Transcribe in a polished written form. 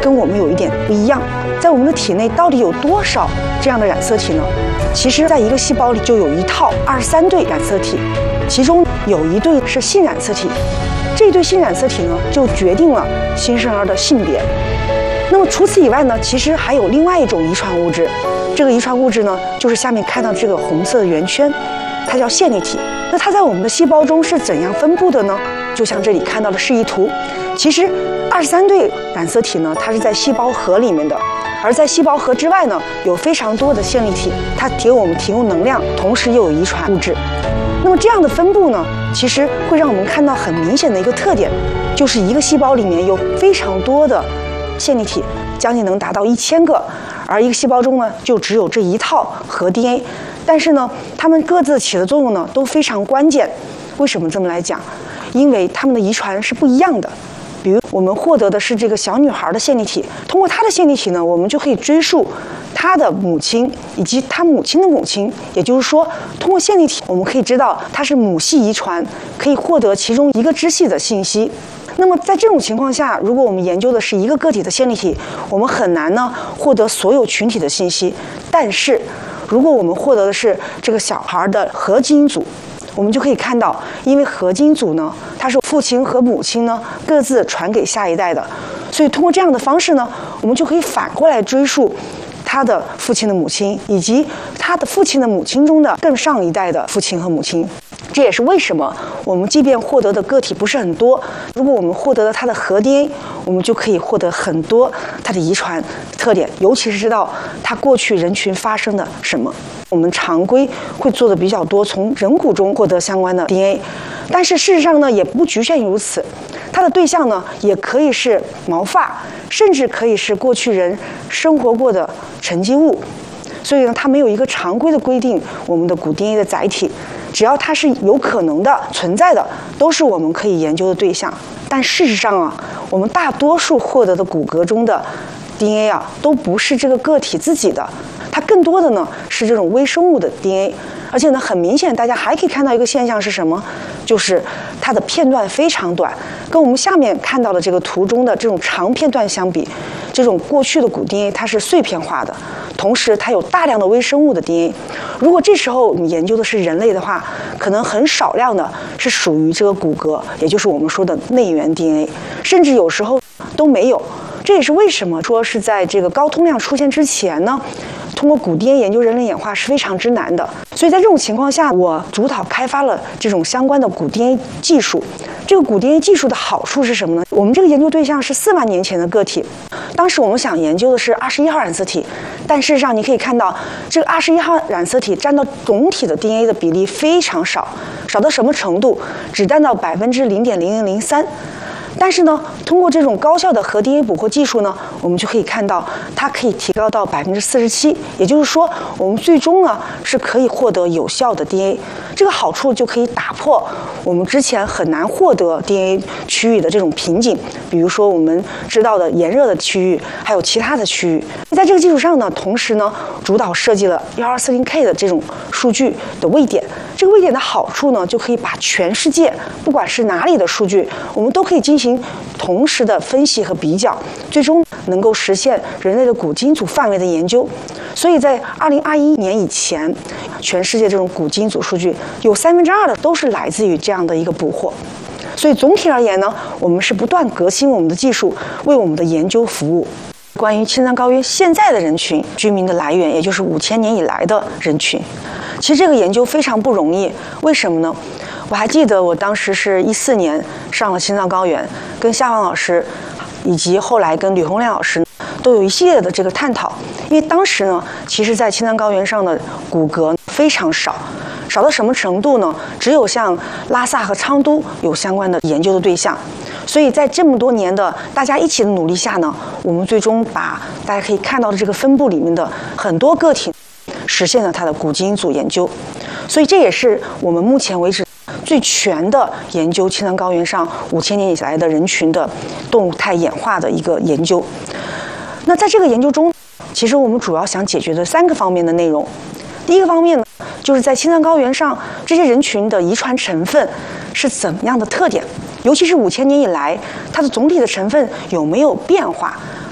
跟我们有一点不一样。在我们的体内到底有多少这样的染色体呢？其实，在一个细胞里就有一套23对染色体，其中有一对是性染色体。这一对性染色体呢，就决定了新生儿的性别。那么除此以外呢，其实还有另外一种遗传物质。这个遗传物质呢，就是下面看到这个红色的圆圈，它叫线粒体。那它在我们的细胞中是怎样分布的呢？就像这里看到的示意图，其实23对染色体呢，它是在细胞核里面的。而在细胞核之外呢，有非常多的线粒体，它给我们提供能量，同时又有遗传物质。那么这样的分布呢，其实会让我们看到很明显的一个特点，就是一个细胞里面有非常多的线粒体，将近能达到1000个，而一个细胞中呢，就只有这一套核 DNA。但是呢，它们各自起的作用呢，都非常关键。为什么这么来讲？因为它们的遗传是不一样的。比如我们获得的是这个小女孩的线粒体，通过她的线粒体呢，我们就可以追溯她的母亲以及她母亲的母亲。也就是说，通过线粒体，我们可以知道它是母系遗传，可以获得其中一个支系的信息。那么在这种情况下，如果我们研究的是一个个体的线粒体，我们很难呢获得所有群体的信息。但是，如果我们获得的是这个小孩的核基因组，我们就可以看到，因为核基因组呢，它是父亲和母亲呢各自传给下一代的，所以通过这样的方式呢，我们就可以反过来追溯他的父亲的母亲，以及他的父亲的母亲中的更上一代的父亲和母亲。这也是为什么我们即便获得的个体不是很多，如果我们获得了它的核 DNA， 我们就可以获得很多它的遗传特点，尤其是知道它过去人群发生的什么。我们常规会做的比较多，从人骨中获得相关的 DNA， 但是事实上呢，也不局限于如此。它的对象呢，也可以是毛发，甚至可以是过去人生活过的沉积物。所以呢，它没有一个常规的规定，我们的骨 DNA 的载体，只要它是有可能的存在的，都是我们可以研究的对象。但事实上啊，我们大多数获得的骨骼中的 DNA 啊，都不是这个个体自己的，它更多的呢是这种微生物的 DNA。而且呢，很明显，大家还可以看到一个现象是什么？就是它的片段非常短，跟我们下面看到的这个图中的这种长片段相比，这种过去的骨 DNA 它是碎片化的，同时它有大量的微生物的 DNA。如果这时候你研究的是人类的话，可能很少量的是属于这个骨骼，也就是我们说的内源 DNA， 甚至有时候都没有。这也是为什么说是在这个高通量出现之前呢，通过骨 DNA 研究人类演化是非常之难的。所以在这种情况下，我主导开发了这种相关的骨 DNA 技术。这个骨 DNA 技术的好处是什么呢？我们这个研究对象是4万年前的个体，当时我们想研究的是21号染色体，但事实上你可以看到，这个21号染色体占到总体的 DNA 的比例非常少，少到什么程度？只占到0.0003%。但是呢，通过这种高效的核 DNA 捕获技术呢，我们就可以看到它可以提高到47%，也就是说，我们最终呢是可以获得有效的 DNA。这个好处就可以打破我们之前很难获得 DNA 区域的这种瓶颈，比如说我们知道的炎热的区域，还有其他的区域。在这个基础上呢，同时呢，主导设计了1240K 的这种数据的位点。这个位点的好处呢，就可以把全世界不管是哪里的数据，我们都可以进行同时的分析和比较，最终能够实现人类的古基因组范围的研究。所以在2021年以前，全世界这种古基因组数据有2/3的都是来自于这样的一个捕获。所以总体而言呢，我们是不断革新我们的技术，为我们的研究服务。关于青藏高原现在的人群居民的来源，也就是5000年以来的人群，其实这个研究非常不容易。为什么呢？我还记得我当时是14年上了青藏高原，跟夏芳老师以及后来跟吕洪亮老师都有一系列的这个探讨。因为当时呢，其实在青藏高原上的骨骼非常少，少到什么程度呢？只有像拉萨和昌都有相关的研究的对象。所以在这么多年的大家一起的努力下呢，我们最终把大家可以看到的这个分布里面的很多个体实现了它的古基因组研究。所以这也是我们目前为止最全的研究青藏高原上5000年以来的人群的动物态演化的一个研究。那在这个研究中，其实我们主要想解决的3个方面的内容。第一个方面呢，就是在青藏高原上这些人群的遗传成分是怎么样的特点，尤其是5000年以来它的总体的成分有没有变化，